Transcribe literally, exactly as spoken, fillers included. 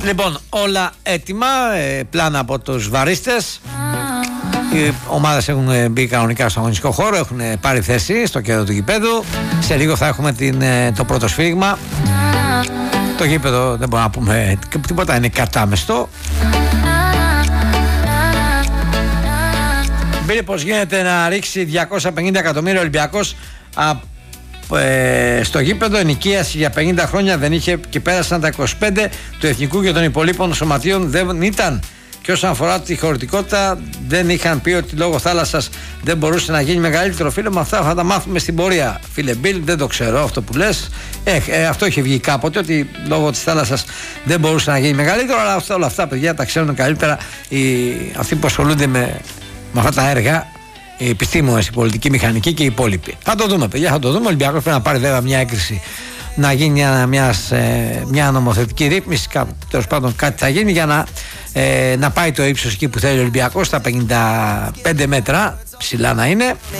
Λοιπόν, όλα έτοιμα, ε, πλάνα από τους βαρίστες. Οι ομάδες έχουν μπει κανονικά στο αγωνιστικό χώρο, έχουν πάρει θέση στο κέντρο του γηπέδου. Σε λίγο θα έχουμε την, το πρώτο σφύριγμα. Το γήπεδο δεν μπορούμε να πούμε τίποτα, είναι κατάμεστο. Μπήκε πως γίνεται να ρίξει διακόσια πενήντα εκατομμύρια Ολυμπιακός α, ε, στο γήπεδο. Ενοικίαση για πενήντα χρόνια δεν είχε και πέρασαν τα είκοσι πέντε του Εθνικού και των υπολείπων σωματείων δεν ήταν. Και όσον αφορά τη χωρητικότητα, δεν είχαν πει ότι λόγω θάλασσας δεν μπορούσε να γίνει μεγαλύτερο. Φίλε, με αυτά θα τα μάθουμε στην πορεία. Φίλε Μπιλ, δεν το ξέρω αυτό που λες. Ε, ε, αυτό είχε βγει κάποτε, ότι λόγω της θάλασσας δεν μπορούσε να γίνει μεγαλύτερο. Αλλά αυτά, όλα αυτά, παιδιά, τα ξέρουν καλύτερα οι, αυτοί που ασχολούνται με, με αυτά τα έργα, οι επιστήμονες, οι πολιτικοί, μηχανικοί και οι υπόλοιποι. Θα το δούμε, παιδιά, θα το δούμε. Ο Ολυμπιακός πρέπει να πάρει βέβαια μια έγκριση, να γίνει μια, μια, μια νομοθετική ρύθμιση. Τέλος πάντων, κάτι θα γίνει για να. Ε, να πάει το ύψος εκεί που θέλει ο Ολυμπιακός, στα πενήντα πέντε μέτρα ψηλά να είναι.